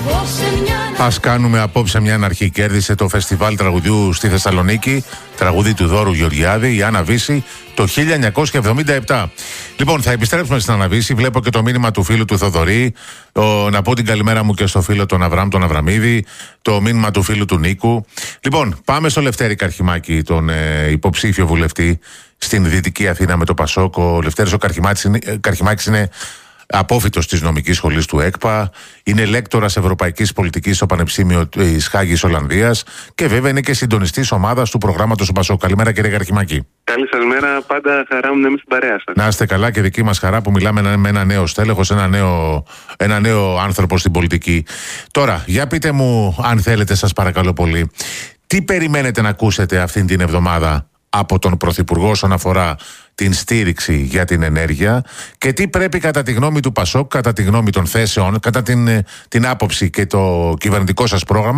Ας κάνουμε απόψε μια αναρχή. Κέρδισε το φεστιβάλ τραγουδιού στη Θεσσαλονίκη, τραγούδι του Δώρου Γεωργιάδη, η Άννα Βύση, το 1977. Λοιπόν, θα επιστρέψουμε στην Άννα Βύση. Βλέπω και το μήνυμα του φίλου του Θοδωρή. Να πω την καλημέρα μου και στο φίλο τον Αβραάμ, τον Αβραμίδη. Το μήνυμα του φίλου του Νίκου. Λοιπόν, πάμε στο Λευτέρη Καρχιμάκη, τον υποψήφιο βουλευτή στην Δυτική Αθήνα με το Πασόκ. Ο Λευτέρης ο Καρχιμάκης είναι απόφοιτος της νομικής σχολής του ΕΚΠΑ, είναι λέκτορας ευρωπαϊκής πολιτικής στο Πανεπιστήμιο της Χάγης Ολλανδίας και βέβαια είναι και συντονιστής ομάδας του προγράμματος του Πασόκ. Καλημέρα, κύριε Καρχιμάκη. Καλή σας μέρα, πάντα χαρά μου να είμαι στην παρέα σας. Να είστε καλά και δική μας χαρά που μιλάμε με ένα νέο στέλεχος, ένα νέο άνθρωπο στην πολιτική. Τώρα, για πείτε μου, αν θέλετε, σας παρακαλώ πολύ, τι περιμένετε να ακούσετε αυτήν την εβδομάδα από τον Πρωθυπουργό όσον αφορά την στήριξη για την ενέργεια και τι πρέπει κατά τη γνώμη του Πασόκ, κατά τη γνώμη των θέσεων, κατά την άποψη και το κυβερνητικό σας πρόγραμμα